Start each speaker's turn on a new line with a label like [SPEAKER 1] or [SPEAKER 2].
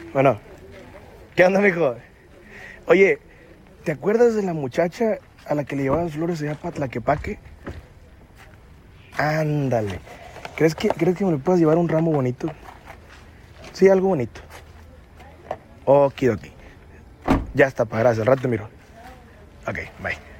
[SPEAKER 1] Bueno, ¿qué onda, mijo? Oye, ¿te acuerdas de la muchacha a la que le llevaban flores allá para Tlaquepaque? Ándale. ¿Crees que me le puedas llevar un ramo bonito? Sí, algo bonito. Okidoki. Ya está, pa, gracias. Al rato te miro. Ok, bye.